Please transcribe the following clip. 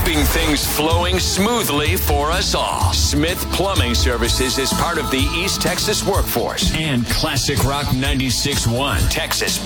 keeping things flowing smoothly for us all. Smith Plumbing Services is part of the East Texas workforce and Classic Rock 96.1, Texas